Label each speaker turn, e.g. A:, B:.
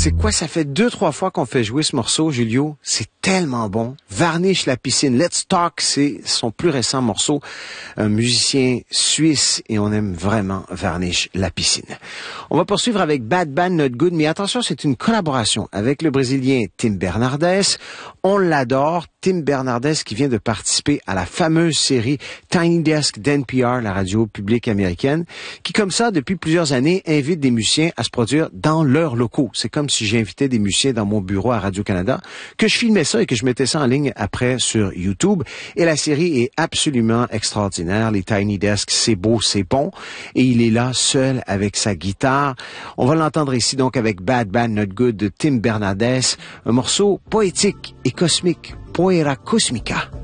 A: C'est quoi, ça fait 2-3 fois qu'on fait jouer ce morceau, Julio. C'est tellement bon. Varnish la piscine. Let's Talk, c'est son plus récent morceau. Un musicien suisse et on aime vraiment Varnish la piscine. On va poursuivre avec Bad Bad Not Good, mais attention, c'est une collaboration avec le Brésilien Tim Bernardes. On l'adore. Tim Bernardes qui vient de participer à la fameuse série Tiny Desk d'NPR, la radio publique américaine, qui comme ça, depuis plusieurs années, invite des musiciens à se produire dans leurs locaux. C'est comme si j'invitais des musiciens dans mon bureau à Radio-Canada, que je filmais ça et que je mettais ça en ligne après sur YouTube. Et la série est absolument extraordinaire. Les Tiny Desk, c'est beau, c'est bon. Et il est là, seul, avec sa guitare. On va l'entendre ici donc avec Bad Bad Not Good de Tim Bernardes, un morceau poétique et cosmique. Poeira Cosmica.